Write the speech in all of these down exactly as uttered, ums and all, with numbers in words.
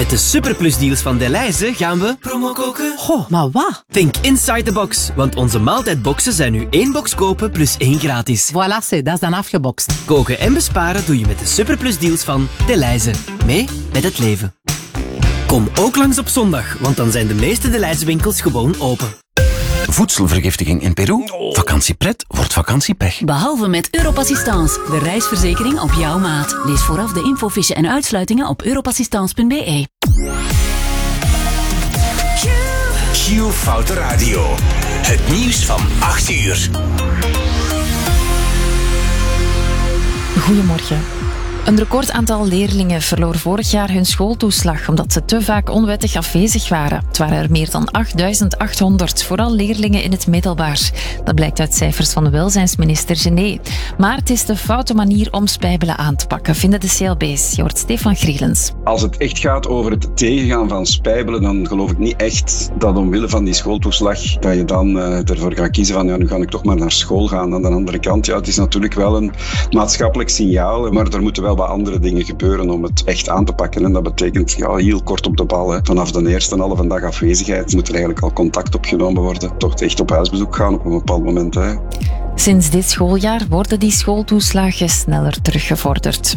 Met de superplusdeals van Delhaize gaan we promo koken. Goh, maar wat? Think inside the box, want onze maaltijdboxen zijn nu één box kopen plus één gratis. Voilà, c'est, dat is dan afgebokst. Koken en besparen doe je met de superplusdeals van Delhaize. Mee met het leven. Kom ook langs op zondag, want dan zijn de meeste Delhaize winkels gewoon open. Voedselvergiftiging in Peru? Vakantiepret wordt vakantiepech. Behalve met Europassistance, de reisverzekering op jouw maat. Lees vooraf de infofiche en uitsluitingen op europassistance punt b e. Q Foute Radio. Het nieuws van acht uur. Goedemorgen. Een record aantal leerlingen verloor vorig jaar hun schooltoeslag omdat ze te vaak onwettig afwezig waren. Het waren er meer dan achtduizend achthonderd, vooral leerlingen in het middelbaar. Dat blijkt uit cijfers van de welzijnsminister Gené. Maar het is de foute manier om spijbelen aan te pakken, vinden de C L B's. Je hoort Stefan Grielens. Als het echt gaat over het tegengaan van spijbelen, dan geloof ik niet echt dat omwille van die schooltoeslag dat je dan uh, ervoor gaat kiezen van ja, nu ga ik toch maar naar school gaan. Aan de andere kant, ja, het is natuurlijk wel een maatschappelijk signaal, maar er moeten wel wat andere dingen gebeuren om het echt aan te pakken. En dat betekent ja, heel kort op de bal. Hè. Vanaf de eerste halve dag afwezigheid moet er eigenlijk al contact opgenomen worden. Toch echt op huisbezoek gaan op een bepaald moment. Hè. Sinds dit schooljaar worden die schooltoeslagen sneller teruggevorderd.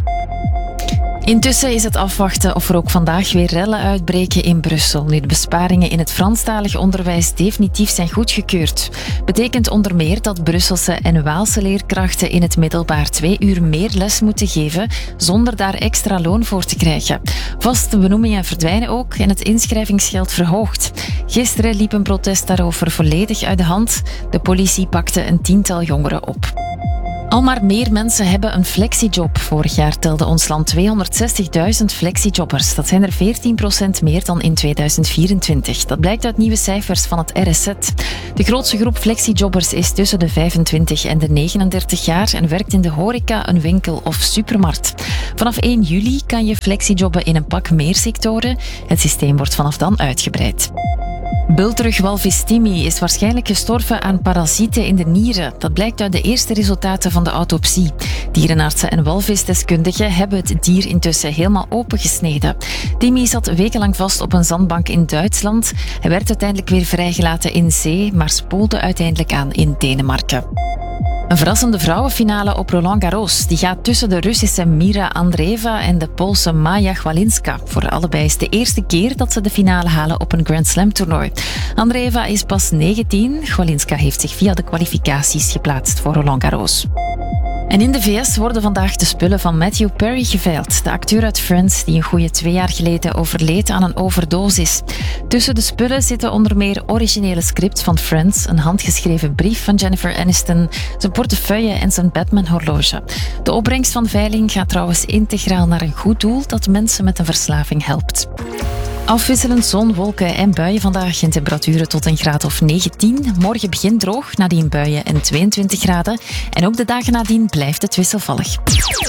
Intussen is het afwachten of er ook vandaag weer rellen uitbreken in Brussel, nu de besparingen in het Franstalig onderwijs definitief zijn goedgekeurd. Betekent onder meer dat Brusselse en Waalse leerkrachten in het middelbaar twee uur meer les moeten geven, zonder daar extra loon voor te krijgen. Vaste benoemingen verdwijnen ook en het inschrijvingsgeld verhoogt. Gisteren liep een protest daarover volledig uit de hand. De politie pakte een tiental jongeren op. Al maar meer mensen hebben een flexijob. Vorig jaar telde ons land tweehonderdzestigduizend flexijobbers. Dat zijn er veertien procent meer dan in tweeduizend vierentwintig. Dat blijkt uit nieuwe cijfers van het R S Z. De grootste groep flexijobbers is tussen de vijfentwintig en de negenendertig jaar en werkt in de horeca, een winkel of supermarkt. Vanaf één juli kan je flexijobben in een pak meer sectoren. Het systeem wordt vanaf dan uitgebreid. Bultrug-walvis Timmy is waarschijnlijk gestorven aan parasieten in de nieren. Dat blijkt uit de eerste resultaten van de autopsie. Dierenartsen en walvisdeskundigen hebben het dier intussen helemaal opengesneden. Timmy zat wekenlang vast op een zandbank in Duitsland. Hij werd uiteindelijk weer vrijgelaten in zee, maar spoelde uiteindelijk aan in Denemarken. Een verrassende vrouwenfinale op Roland Garros. Die gaat tussen de Russische Mira Andreeva en de Poolse Maja Chwalinska. Voor allebei is de eerste keer dat ze de finale halen op een Grand Slam toernooi. Andreeva is pas negentien. Chwalinska heeft zich via de kwalificaties geplaatst voor Roland Garros. En in de V S worden vandaag de spullen van Matthew Perry geveild. De acteur uit Friends, die een goede twee jaar geleden overleed aan een overdosis. Tussen de spullen zitten onder meer originele scripts van Friends, een handgeschreven brief van Jennifer Aniston, zijn portefeuille en zijn Batman-horloge. De opbrengst van veiling gaat trouwens integraal naar een goed doel dat mensen met een verslaving helpt. Afwisselend zon, wolken en buien vandaag en temperaturen tot een graad of negentien. Morgen begint droog, nadien buien en tweeëntwintig graden. En ook de dagen nadien blijft het wisselvallig.